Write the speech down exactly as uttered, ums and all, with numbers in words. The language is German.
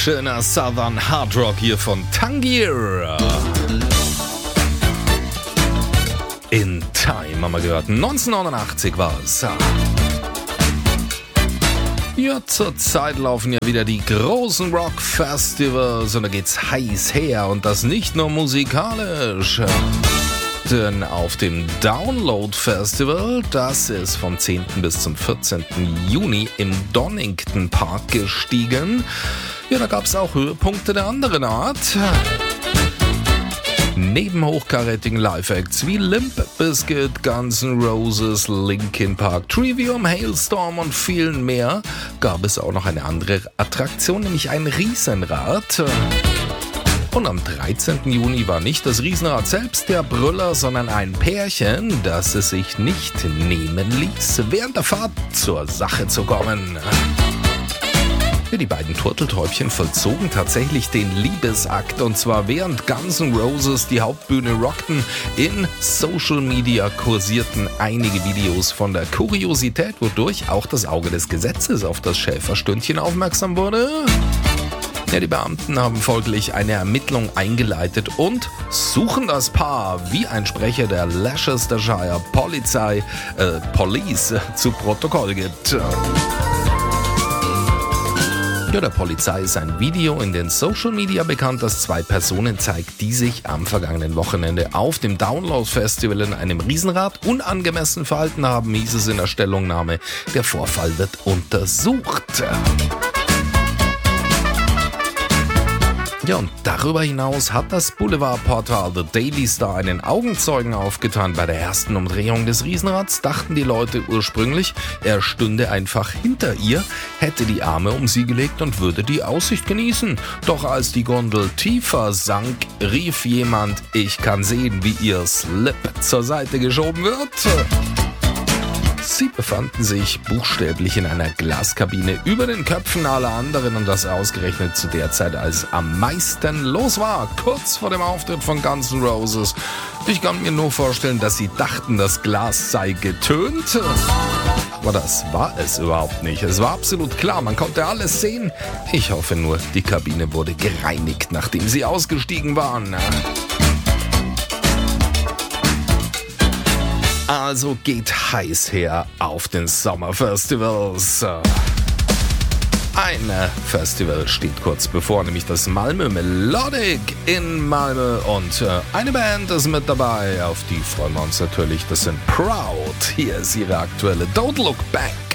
Schöner Southern Hard Rock hier von Tangier. In Time haben wir gehört. neunzehnhundertneunundachtzig war es. Ja, zurzeit laufen ja wieder die großen Rock-Festivals und da geht's heiß her und das nicht nur musikalisch. Denn auf dem Download Festival, das ist vom zehnten bis zum vierzehnten Juni im Donington Park gestiegen. Ja, da gab's auch Höhepunkte der anderen Art. Neben hochkarätigen Live-Acts wie Limp Bizkit, Guns N' Roses, Linkin Park, Trivium, Hailstorm und vielen mehr gab es auch noch eine andere Attraktion, nämlich ein Riesenrad. Und am dreizehnten Juni war nicht das Riesenrad selbst der Brüller, sondern ein Pärchen, das es sich nicht nehmen ließ, während der Fahrt zur Sache zu kommen. Ja, die beiden Turteltäubchen vollzogen tatsächlich den Liebesakt, und zwar während Guns N' Roses die Hauptbühne rockten. In Social Media kursierten einige Videos von der Kuriosität, wodurch auch das Auge des Gesetzes auf das Schäferstündchen aufmerksam wurde. Ja, die Beamten haben folglich eine Ermittlung eingeleitet und suchen das Paar, wie ein Sprecher der Leicestershire Polizei, äh, Police zu Protokoll gibt. Ja, der Polizei ist ein Video in den Social Media bekannt, das zwei Personen zeigt, die sich am vergangenen Wochenende auf dem Download Festival in einem Riesenrad unangemessen verhalten haben, hieß es in der Stellungnahme. Der Vorfall wird untersucht. Ja, und darüber hinaus hat das Boulevardportal The Daily Star einen Augenzeugen aufgetan. Bei der ersten Umdrehung des Riesenrads dachten die Leute ursprünglich, er stünde einfach hinter ihr, hätte die Arme um sie gelegt und würde die Aussicht genießen. Doch als die Gondel tiefer sank, rief jemand, ich kann sehen, wie ihr Slip zur Seite geschoben wird. Sie befanden sich buchstäblich in einer Glaskabine über den Köpfen aller anderen und das ausgerechnet zu der Zeit, als am meisten los war, kurz vor dem Auftritt von Guns N' Roses. Ich kann mir nur vorstellen, dass sie dachten, das Glas sei getönt. Aber das war es überhaupt nicht. Es war absolut klar, man konnte alles sehen. Ich hoffe nur, die Kabine wurde gereinigt, nachdem sie ausgestiegen waren. Also geht heiß her auf den Sommerfestivals. Ein Festival steht kurz bevor, nämlich das Malmö Melodic in Malmö. Und eine Band ist mit dabei, auf die freuen wir uns natürlich. Das sind Proud. Hier ist ihre aktuelle Don't Look Back.